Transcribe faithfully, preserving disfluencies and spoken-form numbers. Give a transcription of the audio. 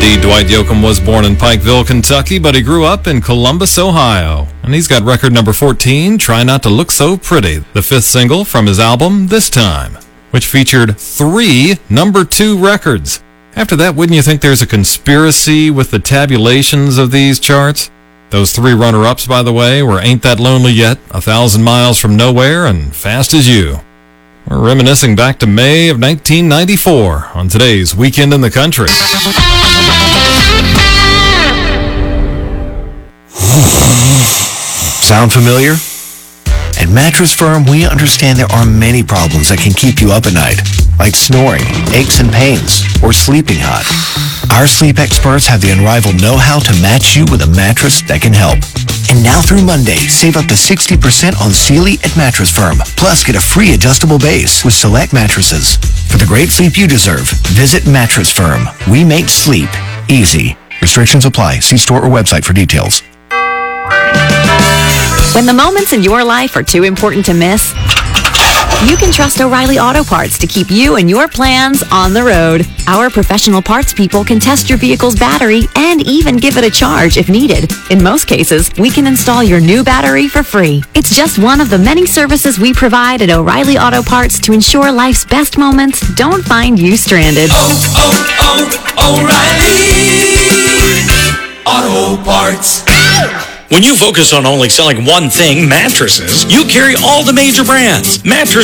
Indeed, Dwight Yoakam was born in Pikeville, Kentucky, but he grew up in Columbus, Ohio. And he's got record number fourteen, Try Not to Look So Pretty, the fifth single from his album This Time, which featured three number two records. After that, wouldn't you think there's a conspiracy with the tabulations of these charts? Those three runner-ups, by the way, were Ain't That Lonely Yet, A Thousand Miles from Nowhere, and Fast as You. We're reminiscing back to May of nineteen ninety-four on today's Weekend in the Country. Sound familiar? At Mattress Firm, we understand there are many problems that can keep you up at night, like snoring, aches and pains, or sleeping hot. Our sleep experts have the unrivaled know-how to match you with a mattress that can help. And now through Monday, save up to sixty percent on Sealy at Mattress Firm. Plus, get a free adjustable base with select mattresses. For the great sleep you deserve, visit Mattress Firm. We make sleep easy. Restrictions apply. See store or website for details. When the moments in your life are too important to miss, you can trust O'Reilly Auto Parts to keep you and your plans on the road. Our professional parts people can test your vehicle's battery and even give it a charge if needed. In most cases, we can install your new battery for free. It's just one of the many services we provide at O'Reilly Auto Parts to ensure life's best moments don't find you stranded. Oh, oh, oh, O'Reilly Auto Parts. When you focus on only selling one thing, mattresses, you carry all the major brands. Mattress